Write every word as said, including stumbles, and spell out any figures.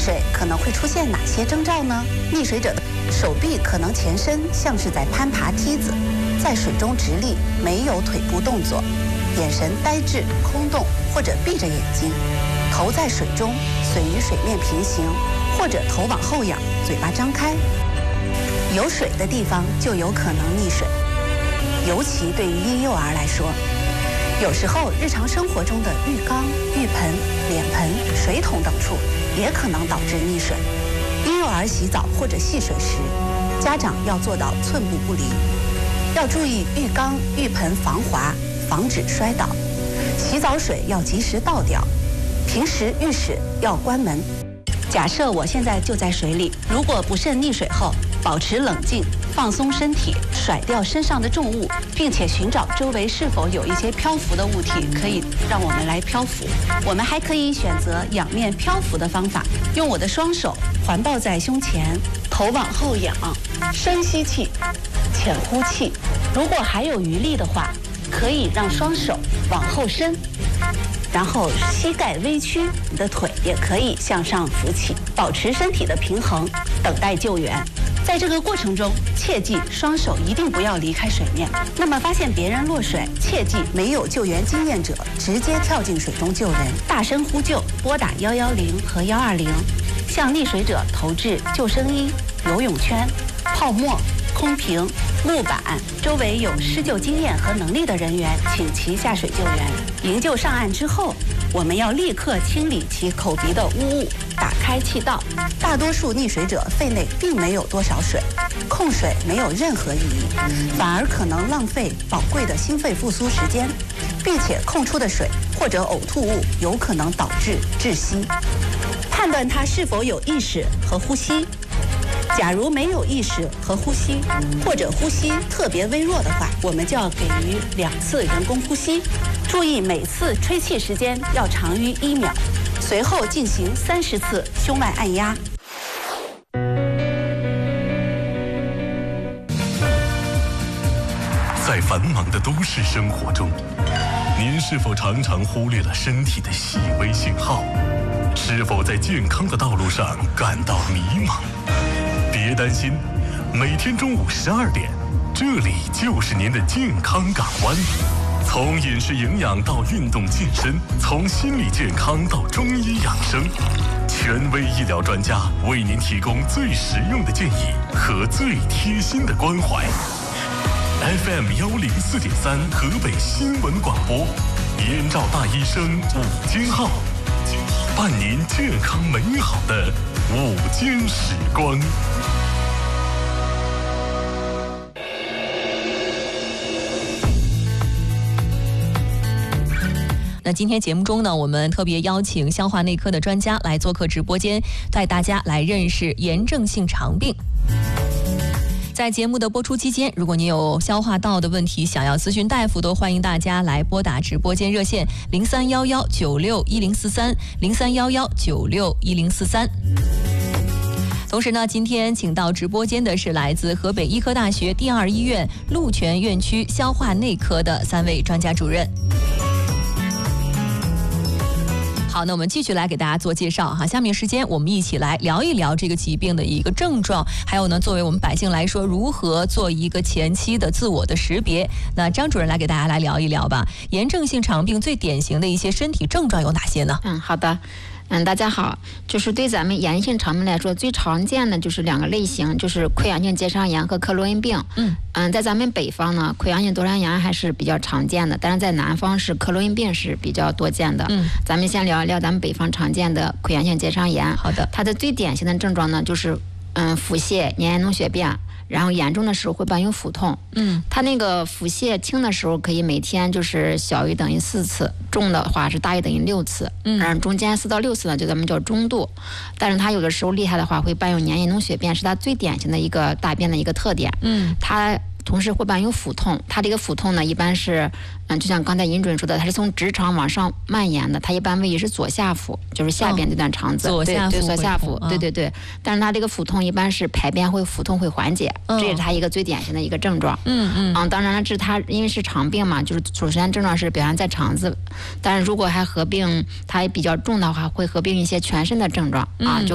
水可能会出现哪些征兆呢？溺水者的手臂可能前伸，像是在攀爬梯子，在水中直立，没有腿部动作，眼神呆滞、空洞或者闭着眼睛，头在水中，嘴与水面平行，或者头往后仰，嘴巴张开。有水的地方就有可能溺水，尤其对于婴幼儿来说。有时候，日常生活中的浴缸、浴盆、脸盆、水桶等处也可能导致溺水。婴幼儿洗澡或者戏水时，家长要做到寸步不离，要注意浴缸、浴盆防滑，防止摔倒。洗澡水要及时倒掉，平时浴室要关门。假设我现在就在水里，如果不慎溺水后，保持冷静，放松身体，甩掉身上的重物，并且寻找周围是否有一些漂浮的物体，可以让我们来漂浮。我们还可以选择仰面漂浮的方法，用我的双手环抱在胸前，头往后仰，深吸气，浅呼气。如果还有余力的话，可以让双手往后伸，然后膝盖微屈，你的腿也可以向上浮起，保持身体的平衡，等待救援。在这个过程中，切记双手一定不要离开水面。那么发现别人落水，切记没有救援经验者直接跳进水中救人，大声呼救，拨打幺幺零和幺二零，向溺水者投掷救生衣、游泳圈、泡沫、空瓶、木板。周围有施救经验和能力的人员，请其下水救援。营救上岸之后，我们要立刻清理其口鼻的污物，打开气道。大多数溺水者肺内并没有多少水，控水没有任何意义，反而可能浪费宝贵的心肺复苏时间，并且控出的水或者呕吐物有可能导致窒息。判断他是否有意识和呼吸。假如没有意识和呼吸，或者呼吸特别微弱的话，我们就要给予两次人工呼吸。注意每次吹气时间要长于一秒，随后进行三十次胸外按压。 在繁忙的都市生活中，您是否常常忽略了身体的细微信号？是否在健康的道路上感到迷茫？别担心，每天中午十二点，这里就是您的健康港湾。从饮食营养到运动健身，从心理健康到中医养生，权威医疗专家为您提供最实用的建议和最贴心的关怀。F M 幺零四点三河北新闻广播，燕赵大医生午间号，伴您健康美好的午间时光。 那今天节目中呢，我们特别邀请消化内科的专家来做客直播间，带大家来认识炎症性肠病。在节目的播出期间，如果您有消化道的问题想要咨询大夫，都欢迎大家来拨打直播间热线零三幺幺九六一零四三零三幺幺九六一零四三。同时呢，今天请到直播间的是来自河北医科大学第二医院鹿泉院区消化内科的三位专家主任。好，那我们继续来给大家做介绍哈。下面时间我们一起来聊一聊这个疾病的一个症状，还有呢，作为我们百姓来说，如何做一个前期的自我的识别。那张主任来给大家来聊一聊吧。炎症性肠病最典型的一些身体症状有哪些呢？ 嗯，好的。嗯，大家好，就是对咱们炎性肠病来说，最常见的就是两个类型，就是溃疡性结肠炎和克罗恩病。嗯嗯，在咱们北方呢，溃疡性多肠炎还是比较常见的，但是在南方是克罗恩病是比较多见的。嗯，咱们先聊一聊咱们北方常见的溃疡性结肠炎。 好的， 它的最典型的症状呢，就是嗯腹泻、粘液脓血便。然后严重的时候会伴有腹痛，嗯，它那个腹泻轻的时候可以每天就是小于等于四次，重的话是大于等于六次，嗯，中间四到六次呢就咱们叫中度，但是它有的时候厉害的话会伴有粘液脓血便，是它最典型的一个大便的一个特点，嗯，它同时会伴有腹痛，它这个腹痛呢一般是，嗯，就像刚才尹主任说的，它是从直肠往上蔓延的，它一般位于是左下腹，就是下边这段肠子， 左下腹， 对，左下腹，对对对。但是它这个腹痛一般是排便会腹痛会缓解，这也是它一个最典型的一个症状。嗯嗯。嗯，当然了，这是它因为是肠病嘛，就是首先症状是表现在肠子，但是如果还合并它比较重的话，会合并一些全身的症状啊，就